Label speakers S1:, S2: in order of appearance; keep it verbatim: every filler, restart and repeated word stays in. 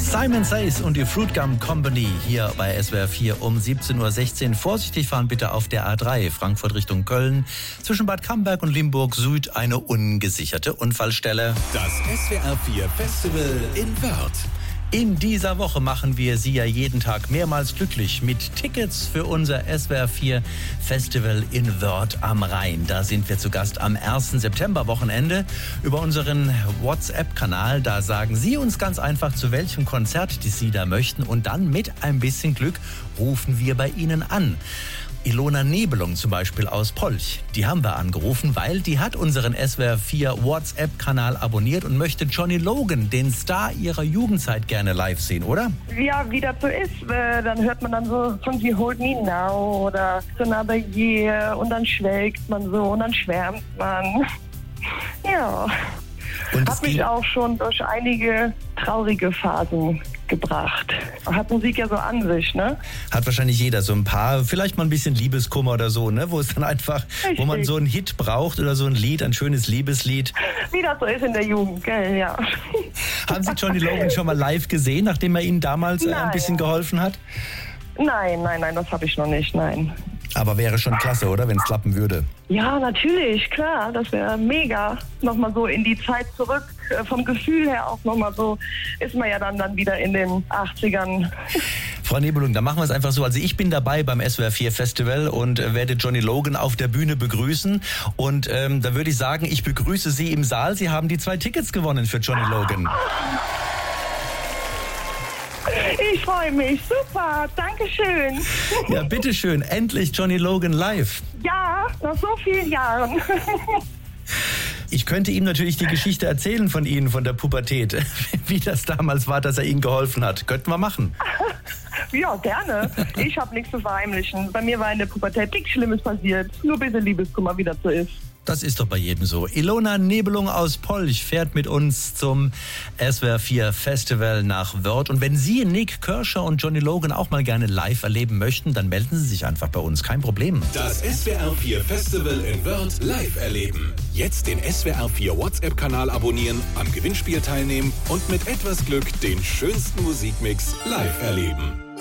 S1: Simon Says und die Fruit Gum Company hier bei S W R vier um siebzehn Uhr sechzehn. Vorsichtig fahren bitte auf der A drei, Frankfurt Richtung Köln. Zwischen Bad Camberg und Limburg Süd eine ungesicherte Unfallstelle.
S2: Das S W R vier Festival in Wörth.
S1: In dieser Woche machen wir Sie ja jeden Tag mehrmals glücklich mit Tickets für unser S W R vier Festival in Wörth am Rhein. Da sind wir zu Gast am ersten September Wochenende über unseren WhatsApp-Kanal. Da sagen Sie uns ganz einfach, zu welchem Konzert die Sie da möchten, und dann mit ein bisschen Glück rufen wir bei Ihnen an. Ilona Nebelung zum Beispiel aus Polch, die haben wir angerufen, weil die hat unseren S W R vier WhatsApp-Kanal abonniert und möchte Johnny Logan, den Star ihrer Jugendzeit, gerne live sehen, oder?
S3: Ja, wie das so ist, äh, dann hört man dann so von Sie Hold Me Now oder So Another Year und dann schwelgt man so und dann schwärmt man. Ja,
S1: Und
S3: hat mich auch schon durch einige traurige Phasen gebracht. Hat Musik ja so an sich, ne?
S1: Hat wahrscheinlich jeder so ein paar, vielleicht mal ein bisschen Liebeskummer oder so, ne? Wo es dann einfach,
S3: Richtig.
S1: wo man so einen Hit braucht oder so ein Lied, ein schönes Liebeslied.
S3: Wie das so ist in der Jugend, gell, ja.
S1: Haben Sie Johnny Logan schon mal live gesehen, nachdem er Ihnen damals äh, ein
S3: Nein.
S1: bisschen geholfen hat?
S3: Nein, nein, nein, das habe ich noch nicht, nein.
S1: Aber wäre schon klasse, oder? Wenn es klappen würde.
S3: Ja, natürlich, klar, das wäre mega. Nochmal so in die Zeit zurück, äh, vom Gefühl her auch nochmal so, ist man ja dann, dann wieder in den achtzigern.
S1: Frau Nebelung, dann machen wir es einfach so. Also ich bin dabei beim S W R vier Festival und äh, werde Johnny Logan auf der Bühne begrüßen. Und ähm, da würde ich sagen, ich begrüße Sie im Saal. Sie haben die zwei Tickets gewonnen für Johnny Logan.
S3: Ich freue mich, super, dankeschön.
S1: Ja, bitteschön, endlich Johnny Logan live.
S3: Ja, nach so vielen Jahren.
S1: Ich könnte ihm natürlich die Geschichte erzählen von Ihnen, von der Pubertät. Wie das damals war, dass er Ihnen geholfen hat. Könnten wir machen.
S3: Ja, gerne. Ich habe nichts zu verheimlichen. Bei mir war in der Pubertät nichts Schlimmes passiert. Nur ein bisschen Liebeskummer, wie das so ist.
S1: Das ist doch bei jedem so. Ilona Nebelung aus Polch fährt mit uns zum S W R vier Festival nach Wörth. Und wenn Sie Nick Kershaw und Johnny Logan auch mal gerne live erleben möchten, dann melden Sie sich einfach bei uns. Kein Problem.
S2: Das S W R vier Festival in Wörth live erleben. Jetzt den S W R vier WhatsApp-Kanal abonnieren, am Gewinnspiel teilnehmen und mit etwas Glück den schönsten Musikmix live erleben.